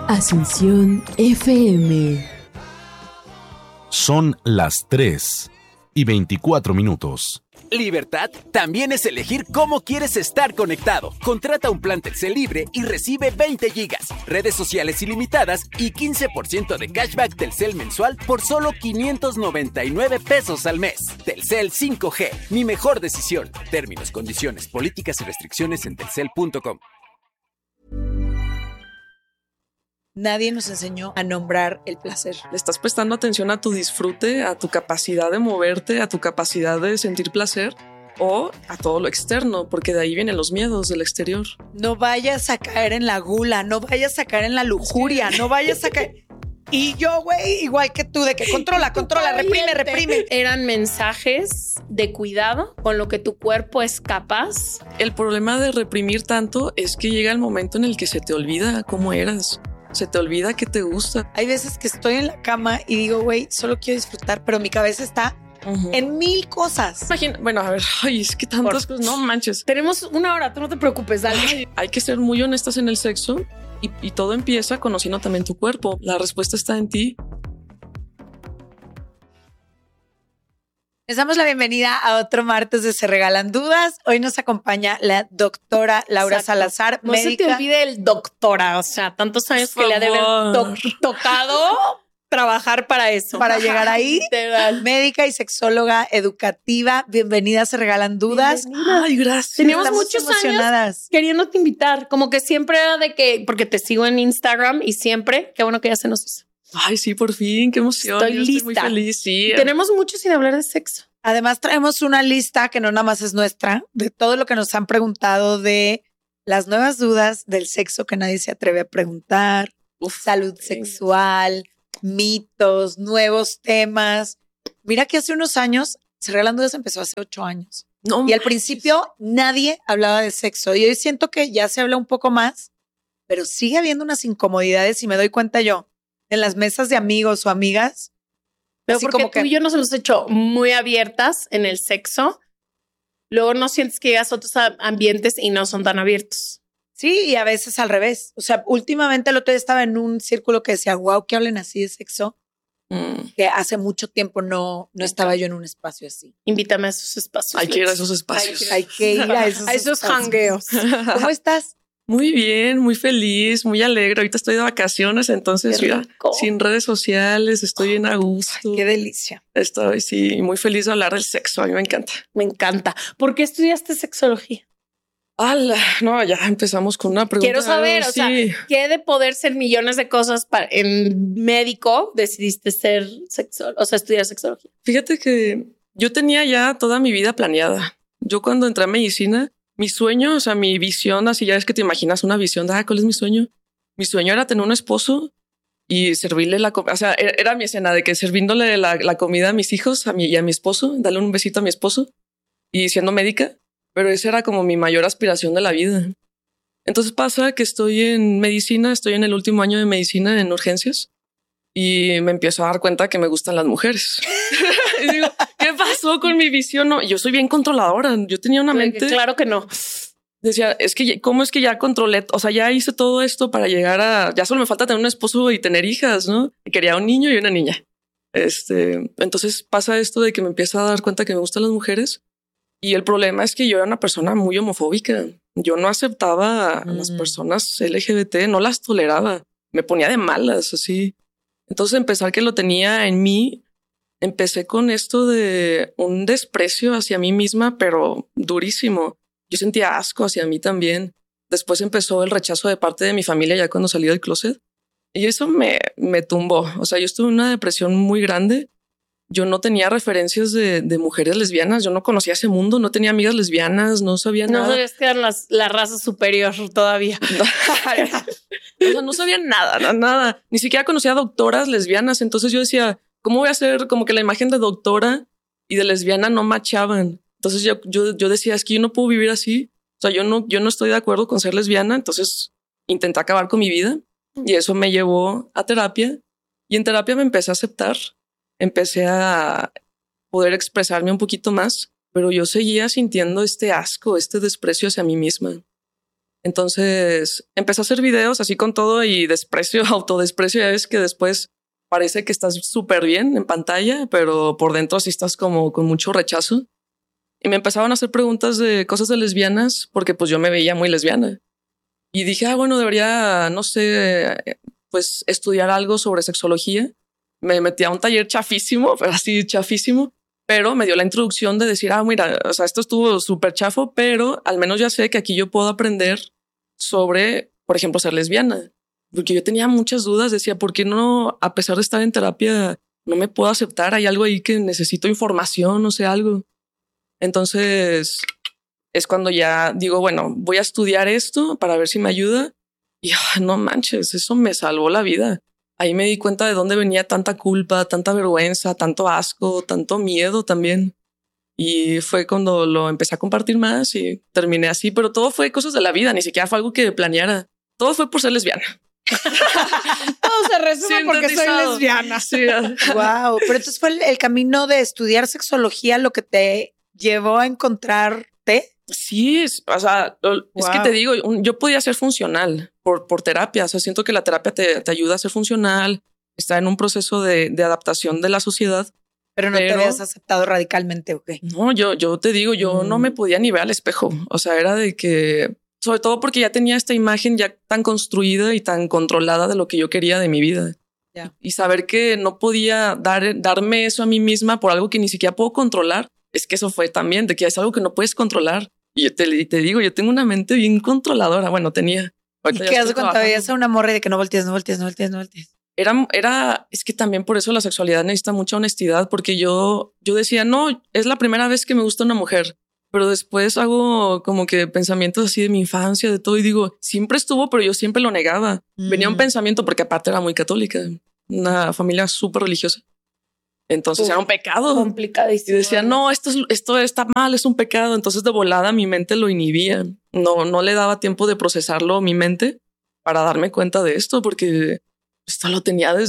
Asunción FM. Son las 3:24. Libertad también es elegir cómo quieres estar conectado. Contrata un plan Telcel libre y recibe 20 gigas, redes sociales ilimitadas y 15% de cashback Telcel mensual por solo 599 pesos al mes. Telcel 5G, mi mejor decisión. Términos, condiciones, políticas y restricciones en telcel.com. Nadie nos enseñó a nombrar el placer. Le estás prestando atención a tu disfrute, a tu capacidad de moverte, a tu capacidad de sentir placer o a todo lo externo, porque de ahí vienen los miedos del exterior. No vayas a caer en la gula, no vayas a caer en la lujuria, no vayas a caer... Y yo, güey, igual que tú, de que controla, reprime. Eran mensajes de cuidado con lo que tu cuerpo es capaz. El problema de reprimir tanto es que llega el momento en el que se te olvida cómo eras. Se te olvida que te gusta. Hay veces que estoy en la cama y digo, güey, solo quiero disfrutar, pero mi cabeza está en 1000 cosas. Bueno, a ver, es que tantas cosas, no manches. Tenemos 1 hora, tú no te preocupes, dale. Hay que ser muy honestas en el sexo y todo empieza conociendo también tu cuerpo. La respuesta está en ti. Les damos la bienvenida a otro martes de Se Regalan Dudas. Hoy nos acompaña la doctora Laura Salazar, no médica. Se te olvide el doctora, o sea, tantos años que le ha de haber tocado trabajar para eso. Para llegar ahí, médica y sexóloga educativa. Bienvenida a Se Regalan Dudas. Bienvenida. Ay, gracias. Teníamos Estamos muchos emocionadas. años queriéndote invitar, como que siempre era de que, porque te sigo en Instagram y siempre, qué bueno que ya se nos hizo. Ay, sí, por fin, qué emoción. Estoy lista. Estoy muy feliz, sí. Tenemos mucho sin hablar de sexo. Además, traemos una lista que no nada más es nuestra, de todo lo que nos han preguntado de las nuevas dudas del sexo que nadie se atreve a preguntar, salud sexual, mitos, nuevos temas. Mira que hace unos años, Se Regalan Dudas empezó hace 8 años. No, y al principio nadie hablaba de sexo. Y hoy siento que ya se habla un poco más, pero sigue habiendo unas incomodidades y me doy cuenta yo en las mesas de amigos o amigas. Pero así porque como tú y yo nos hemos hecho muy abiertas en el sexo. Luego no sientes que llegas a otros ambientes y no son tan abiertos. Sí, y a veces al revés. O sea, últimamente el otro día estaba en un círculo que decía, wow, que hablen así de sexo. Que hace mucho tiempo no estaba yo en un espacio así. Invítame a esos espacios. Hay que ir a esos espacios. Hay que ir a esos jangueos. ¿Cómo estás? Muy bien, muy feliz, muy alegre. Ahorita estoy de vacaciones, entonces mira, sin redes sociales, estoy bien a gusto. Qué delicia. Estoy, sí, muy feliz de hablar del sexo. A mí me encanta. Me encanta. ¿Por qué estudiaste sexología? ¡Hala! No, ya empezamos con una pregunta. Quiero saber, o sea, ¿qué de poder ser millones de cosas en médico decidiste ser sexólogo, o sea, estudiar sexología? Fíjate que yo tenía ya toda mi vida planeada. Yo cuando entré a medicina, mi sueño, o sea, mi visión, así ya es que te imaginas una visión de ¿cuál es mi sueño? Mi sueño era tener un esposo y servirle la comida. O sea, era mi escena de que sirviéndole la comida a mis hijos y a mi esposo, darle un besito a mi esposo y siendo médica. Pero esa era como mi mayor aspiración de la vida. Entonces pasa que estoy en medicina, estoy en el último año de medicina en urgencias y me empiezo a dar cuenta que me gustan las mujeres. Y digo, ¿qué pasó con mi visión? No, yo soy bien controladora. Yo tenía una mente. Claro que no. Decía, es que cómo es que ya controlé, o sea, ya hice todo esto para llegar a, ya solo me falta tener un esposo y tener hijas, ¿no? Y quería un niño y una niña. Entonces pasa esto de que me empiezo a dar cuenta que me gustan las mujeres. Y el problema es que yo era una persona muy homofóbica. Yo no aceptaba a las personas LGBT, no las toleraba. Me ponía de malas, así. Entonces empezar que lo tenía en mí, empecé con esto de un desprecio hacia mí misma, pero durísimo. Yo sentía asco hacia mí también. Después empezó el rechazo de parte de mi familia ya cuando salí del closet. Y eso me tumbó. O sea, yo estuve en una depresión muy grande. Yo no tenía referencias de mujeres lesbianas. Yo no conocía ese mundo. No tenía amigas lesbianas. No sabía nada. No sabías que eran la raza superior todavía. O sea, no sabía nada. Ni siquiera conocía doctoras lesbianas. Entonces yo decía, ¿cómo voy a hacer? Como que la imagen de doctora y de lesbiana no machaban. Entonces yo decía, es que yo no puedo vivir así. O sea, yo no estoy de acuerdo con ser lesbiana. Entonces intenté acabar con mi vida y eso me llevó a terapia. Y en terapia me empecé a aceptar. Empecé a poder expresarme un poquito más, pero yo seguía sintiendo este asco, este desprecio hacia mí misma. Entonces empecé a hacer videos así con todo y desprecio, autodesprecio. Ya ves que después parece que estás súper bien en pantalla, pero por dentro sí estás como con mucho rechazo. Y me empezaban a hacer preguntas de cosas de lesbianas porque pues yo me veía muy lesbiana. Y dije, bueno, debería, no sé, pues estudiar algo sobre sexología. Me metí a un taller chafísimo, pero así chafísimo, pero me dio la introducción de decir, mira, o sea, esto estuvo súper chafo, pero al menos ya sé que aquí yo puedo aprender sobre, por ejemplo, ser lesbiana. Porque yo tenía muchas dudas, decía, ¿por qué no, a pesar de estar en terapia, no me puedo aceptar? Hay algo ahí que necesito información, no sé, algo. Entonces es cuando ya digo, bueno, voy a estudiar esto para ver si me ayuda. Y no manches, eso me salvó la vida. Ahí me di cuenta de dónde venía tanta culpa, tanta vergüenza, tanto asco, tanto miedo también. Y fue cuando lo empecé a compartir más y terminé así, pero todo fue cosas de la vida, ni siquiera fue algo que planeara. Todo fue por ser lesbiana. Todo se resume porque soy lesbiana. Sí. Wow. Pero entonces fue el camino de estudiar sexología lo que te llevó a encontrarte. Sí, o sea, es que te digo, yo podía ser funcional por terapia. O sea, siento que la terapia te ayuda a ser funcional, está en un proceso de adaptación de la sociedad. Pero no te habías aceptado radicalmente, ¿ok? No, yo te digo, yo no me podía ni ver al espejo. O sea, era de que, sobre todo porque ya tenía esta imagen ya tan construida y tan controlada de lo que yo quería de mi vida. Yeah. Y saber que no podía darme eso a mí misma por algo que ni siquiera puedo controlar. Es que eso fue también de que es algo que no puedes controlar. Y yo te digo, yo tengo una mente bien controladora. Bueno, tenía. ¿Y qué haces cuando veías a una morra de que no voltees? Es que también por eso la sexualidad necesita mucha honestidad, porque yo decía, no, es la primera vez que me gusta una mujer, pero después hago como que pensamientos así de mi infancia, de todo, y digo, siempre estuvo, pero yo siempre lo negaba. Venía un pensamiento, porque aparte era muy católica, una familia súper religiosa. Entonces era un pecado. Complicadísimo. Y decía, no, esto está mal, es un pecado. Entonces de volada mi mente lo inhibía. No le daba tiempo de procesarlo mi mente para darme cuenta de esto, porque esto lo tenía desde